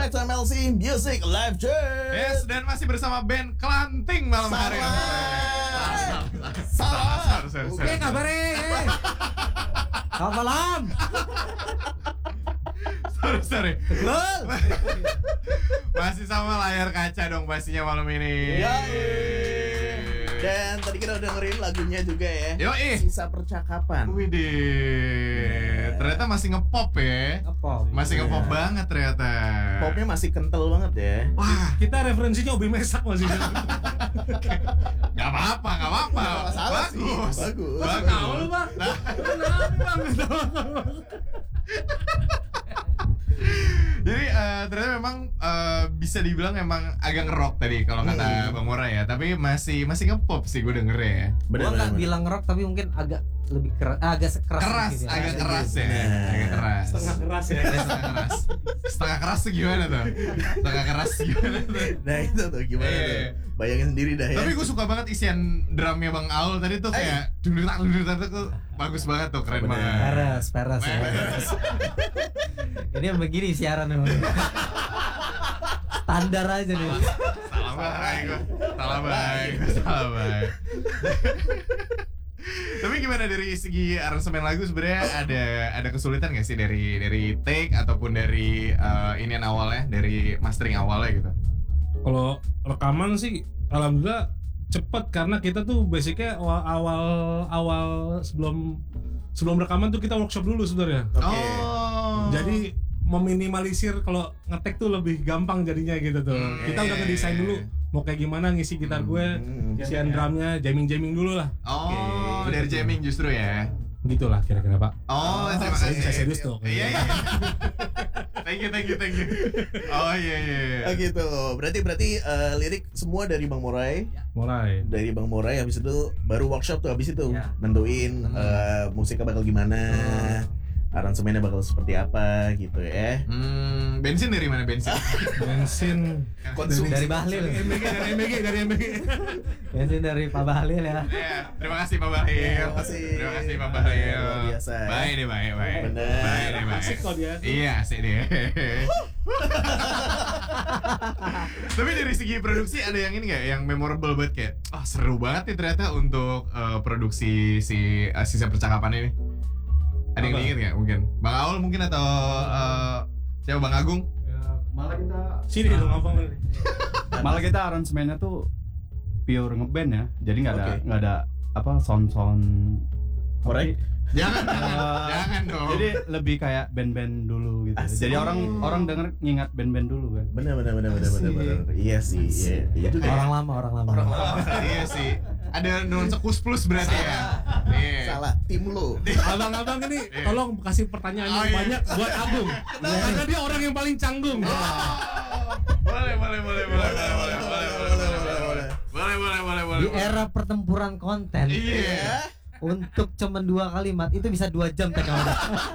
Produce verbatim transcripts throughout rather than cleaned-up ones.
back to M L C Music Live Chat. Yes, dan masih bersama band Kelanting malam hari ini. Salah. Oke, kabarnya. Selamat malam. Sorry, sorry. Betul. Masih sama layar kaca dong pastinya malam ini. Ya. Dan tadi kita udah dengerin lagunya juga ya. Yoi. Sisa Percakapan. Widih, ternyata masih ngepop ya. Ngepop. Masih ngepop Iya. banget ternyata. Popnya masih kental banget ya. Wah, Kita referensinya Obi Mesak masih. nggak apa-apa, nggak apa-apa. Nggak masalah sih. Bagus, Bagus. bagus. Tahu lu, Bang. Kenapa, Bang? Jadi uh, ternyata memang uh, bisa dibilang memang agak nge-rock tadi kalau kata Hmm. Bang Mora ya, tapi masih masih nge-pop sih gue denger ya. Bener, Gua nggak bener, bilang rock tapi mungkin agak lebih keras, ah, agak keras, Keras, sedikit ya. agak keras ya, Nah. agak keras. Setengah keras ya. Ya, setengah keras. Setengah keras tuh gimana tuh? Setengah keras gimana tuh? Nah itu tuh gimana Iya, tuh. iya. Bayangin sendiri dah ya. Tapi gue suka banget isian drumnya Bang Aul tadi tuh kayak dundutak dundutak tuh bagus banget tuh, keren Bener. banget. Peres, peres ya. Peres. Ini yang begini siaran emang. Standar aja nih. Salah baik gue, salah baik, salah baik. Tapi gimana dari segi aransemen lagu sebenarnya ada ada kesulitan gak sih dari dari take ataupun dari uh, inian awalnya, dari mastering awalnya gitu? Kalau rekaman sih alhamdulillah cepet karena kita tuh basicnya awal awal, awal sebelum sebelum rekaman tuh kita workshop dulu sebenarnya. Oke. Oh. Jadi meminimalisir kalau ngetek tuh lebih gampang jadinya gitu tuh. Hmm, Kita udah iya, ngedesain iya, dulu iya. mau kayak gimana ngisi gitar gue, Hmm. isian drumnya, jamming-jamming dulu lah. Oh, Oke. dari jamming justru ya. Gitulah kira-kira, Pak. Oh, terima Saya kasih. bisa serius tuh. Iya, iya. Thank you, thank you, thank you. Oh iya, iya, iya. Oh gitu. Berarti berarti eh, lirik semua dari Bang Morai. Mulai. Dari Bang Morai habis itu baru workshop tuh habis itu Ya. nentuin Hmm. eh, musiknya bakal gimana. Aransemennya bakal seperti apa gitu ya. Hmm, bensin dari mana bensin? Bensin Konsumsi. Dari Bahlil. M B G, dari M B G, dari M B G. Bensin dari Pak Bahlil ya. Iya, terima kasih Pak Bahlil. Terima kasih. Terima kasih Pak Bahlil. Luar biasa. Baik deh, baik, baik. Bener. Baik deh, baik. Asik kok dia. Iya, asik deh. Tapi dari segi produksi ada yang ini nggak, yang memorable banget kayak, ah seru banget nih ternyata untuk eh, produksi si uh, sisa percakapan ini. Ada yang Apa? diinget nggak mungkin? Bang Aul mungkin atau eh, siapa Bang Agung? Malah kita Sini dong ngomong. malah kita aransemennya tuh pure ngeband ya, jadi nggak ada Oke. nggak ada apa sound sound Korek. Jangan, Eh, jangan dong. jadi lebih kayak band-band dulu gitu. Asik. Jadi orang orang denger ngingat band-band dulu kan. Bener bener bener bener bener bener. Iya sih. Iya. Iya juga. Orang lama, orang lama. Orang lama. Iya sih. Ada nuansa kus plus berarti ya. Iya. Salah tim lu. Abang-abang ini tolong kasih pertanyaan yang Oh, iya. banyak buat Agung. Karena dia orang yang paling canggung. Boleh, boleh, boleh, boleh, boleh, boleh, boleh, boleh, boleh, boleh, boleh, boleh, boleh, boleh. Di era pertempuran konten Iya. untuk cuman dua kalimat itu bisa dua jam tag udah.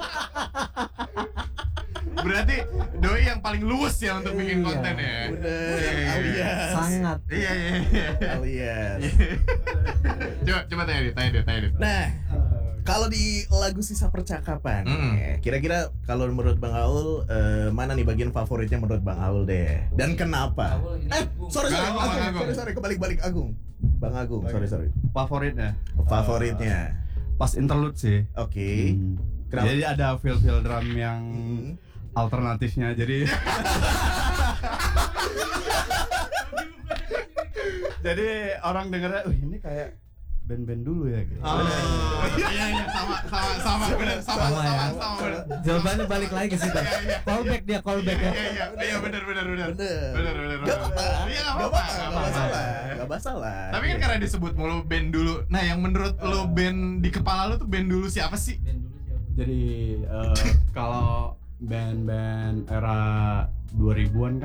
Berarti Doi yang paling luwes ya untuk bikin Iya. konten ya. Bener. Iya. Alias. Sangat. Iya, iya, iya. Alias. Coba, coba tanya deh, tanya deh, tanya deh. Nah, kalau di lagu Sisa Percakapan, Mm. ya, kira-kira kalau menurut Bang Aul, eh, mana nih bagian favoritnya menurut Bang Aul deh? Dan kenapa? Eh, sorry sorry, Bang Agung, Agung, Bang Agung. sorry sorry, kebalik-balik Agung. Bang Agung, sorry sorry. Favoritnya Favoritnya, pas interlude sih. oke. Hmm. Kenapa? Jadi ada feel feel drum yang Hmm. alternatifnya. Jadi jadi orang dengernya, "Wih, ini kayak band-band dulu ya." Gitu. Oh, iya, iya, sama, sama, sama, benar, sama, Sama sama, ya. sama, benar. Jawabannya balik lagi ke situ. Iya, iya. Callback dia, callback ya. Iya, iya, iya, benar, benar, benar. Bener. Benar, benar, Gak benar. apa-apa. Iya, nggak Gak apa-apa, apa-apa. nggak Gak apa-apa. masalah. Gak masalah. Tapi kan Iya. karena disebut mulu band dulu. Nah, yang menurut lo band di kepala lo tuh band dulu siapa sih? Jadi eh, kalau band-band era dua ribuan kan